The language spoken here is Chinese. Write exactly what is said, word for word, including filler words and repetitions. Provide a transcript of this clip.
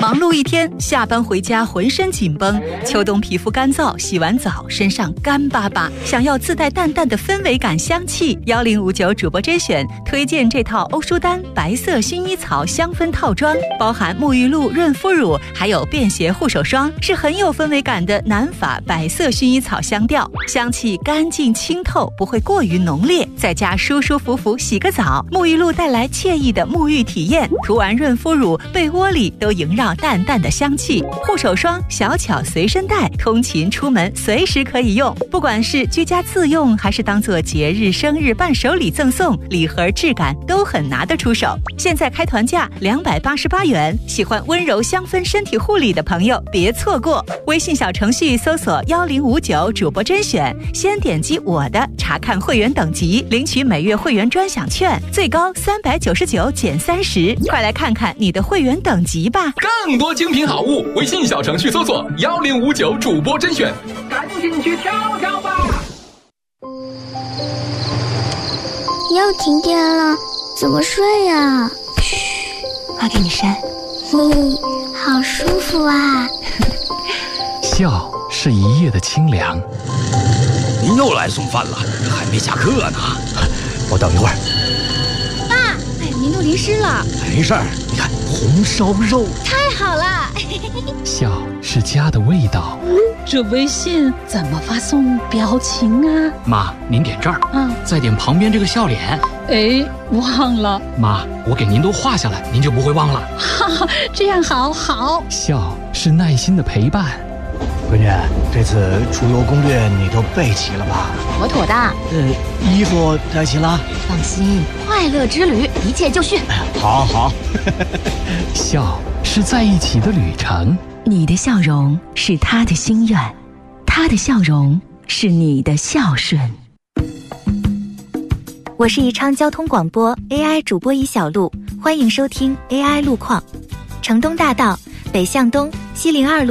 忙碌一天，下班回家浑身紧绷，秋冬皮肤干燥，洗完澡身上干巴巴，想要自带淡淡的氛围感香气。幺零五九主播甄选推荐这套欧舒丹白色薰衣草香氛套装，包含沐浴露、润肤乳，还有便携护手霜，是很有氛围感的南法白色薰衣草香调，香气干净清透，不会过于浓烈。在家舒舒服服洗个澡，沐浴露带来惬意的沐浴体验，涂完润肤乳，被窝里都萦绕淡淡的香气。护手霜小巧随身带，通勤出门随时可以用，不管是居家自用还是当做节日生日伴手礼赠送，礼盒质感都很拿得出手。现在开团价两百八十八元，喜欢温柔香氛身体护理的朋友别错过。微信小程序搜索幺零五九主播甄选，先点击我的查看会员等级，领取每月会员专享券，最高三百九十九减三十，快来看看你的会员等级吧。 更多精品好物，微信小程序搜索幺零五九主播甄选，赶紧去挑挑吧。 又停电了，怎么睡呀？ 嘘，妈给你扇。 嘿，好舒服啊。 笑是一夜的清凉。 您又来送饭了，还没下课呢。我等一会儿。 爸，哎呀，您都淋湿了。 没事儿，你看红烧肉， 太好了。 笑是家的味道。 这微信怎么发送表情啊？ 妈，您点这儿， 嗯， 再点旁边这个笑脸。 哎，忘了。 妈，我给您都画下来，您就不会忘了。 哈哈，这样好好。 笑是耐心的陪伴。 闺女，这次出游攻略你都备齐了吧？ 妥妥的。 呃，衣服带齐了？ 放心，快乐之旅一切就绪。 好好。 笑是在一起的旅程。 你的笑容是他的心愿，他的笑容是你的孝顺。 我是宜昌交通广播 A I 主播宜小璐，欢迎收听 A I 路况。城东大道北向东西零二路